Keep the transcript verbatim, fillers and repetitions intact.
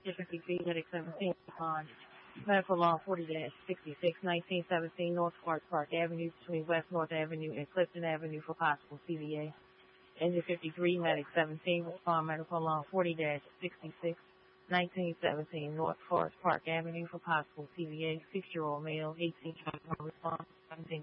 fifty-three, Medic seventeen, respond. Medical Law forty dash sixty-six, nineteen seventeen North Clark Park Avenue between West North Avenue and Clifton Avenue for possible C V A. Engine fifty-three, Medic seventeen, respond. Medical Law forty dash sixty-six, nineteen seventeen North Forest Park Avenue for possible C V A. Six-year-old male, eighteen, respond. seventeen